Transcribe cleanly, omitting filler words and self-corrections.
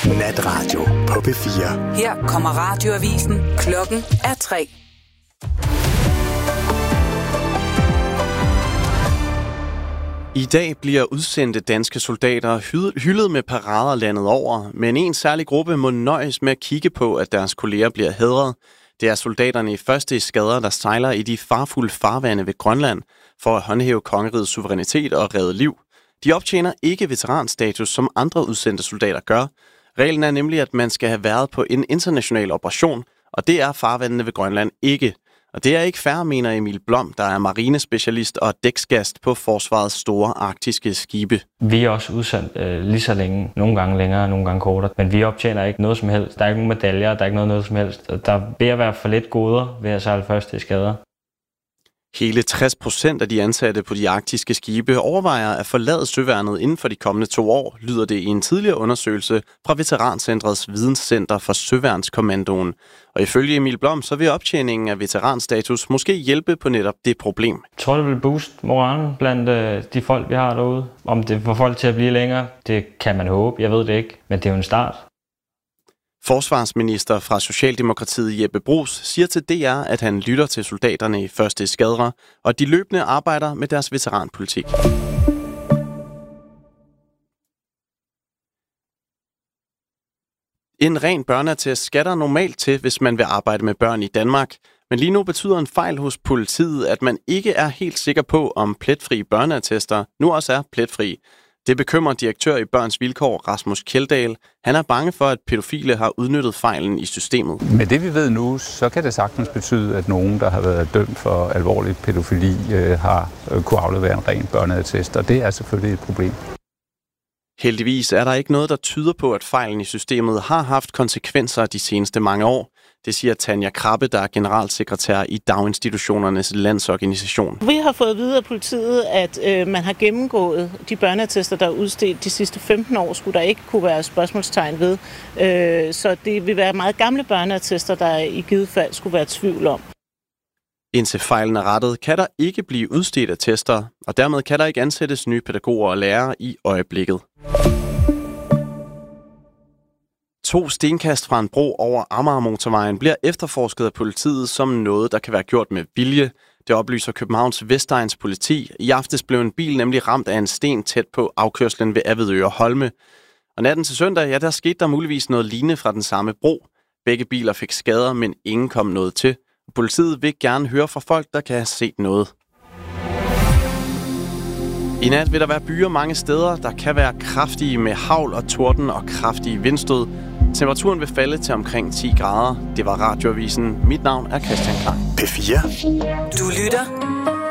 Natradio på P4. Her kommer radioavisen. Klokken er 3. I dag bliver udsendte danske soldater hyldet med parader landet over, men en særlig gruppe må nøjes med at kigge på, at deres kolleger bliver hædret. Det er soldaterne i første eskader, der sejler i de farfulde farvande ved Grønland for at håndhæve kongerigets suverænitet og redde liv. De optjener ikke veteranstatus, som andre udsendte soldater gør. Reglen er nemlig, at man skal have været på en international operation, og det er farvandene ved Grønland ikke. Og det er ikke fair, mener Emil Blom, der er marinespecialist og dæksgast på forsvarets store arktiske skibe. Vi er også udsendt lige så længe, nogle gange længere, nogle gange kortere, men vi optjener ikke noget som helst. Der er ikke nogen medaljer, der er ikke noget som helst. Der vil at være for lidt goder ved at sejle første skader. Hele 60% af de ansatte på de arktiske skibe overvejer at forlade søværnet inden for de kommende 2 år, lyder det i en tidligere undersøgelse fra Veterancentrets Videnscenter for Søværnskommandoen. Og ifølge Emil Blom, så vil optjeningen af veteranstatus måske hjælpe på netop det problem. Jeg tror, det vil booste moralen blandt de folk, vi har derude. Om det får folk til at blive længere, det kan man håbe. Jeg ved det ikke, men det er jo en start. Forsvarsminister fra Socialdemokratiet Jeppe Bruus siger til DR, at han lytter til soldaterne i første eskadre, og de løbende arbejder med deres veteranpolitik. En ren børneattest skal der normalt til, hvis man vil arbejde med børn i Danmark. Men lige nu betyder en fejl hos politiet, at man ikke er helt sikker på, om pletfri børneattester nu også er pletfri. Det bekymrer direktør i Børns Vilkår, Rasmus Kjeldahl. Han er bange for, at pædofile har udnyttet fejlen i systemet. Med det vi ved nu, så kan det sagtens betyde, at nogen, der har været dømt for alvorlig pædofili, har kunne aflevere en ren børneattest, og det er selvfølgelig et problem. Heldigvis er der ikke noget, der tyder på, at fejlen i systemet har haft konsekvenser de seneste mange år. Det siger Tanja Krabbe, der er generalsekretær i Daginstitutionernes Landsorganisation. Vi har fået at vide af politiet, at man har gennemgået de børneattester, der er udstedt de sidste 15 år, skulle der ikke kunne være spørgsmålstegn ved. Så det vil være meget gamle børneattester, der i givet fald skulle være tvivl om. Indtil fejlen er rettet, kan der ikke blive udstedt attester, og dermed kan der ikke ansættes nye pædagoger og lærere i øjeblikket. 2 stenkast fra en bro over Amagermotorvejen bliver efterforsket af politiet som noget, der kan være gjort med vilje. Det oplyser Københavns Vestegns politi. I aftes blev en bil nemlig ramt af en sten tæt på afkørslen ved Avedøre Holme. Og natten til søndag, ja, der skete der muligvis noget lignende fra den samme bro. Begge biler fik skader, men ingen kom noget til. Politiet vil gerne høre fra folk, der kan have set noget. I nat vil der være byer mange steder, der kan være kraftige med hagl og torden og kraftige vindstød. Temperaturen vil falde til omkring 10 grader. Det var radioavisen. Mit navn er Christian Klein. P4. Du lytter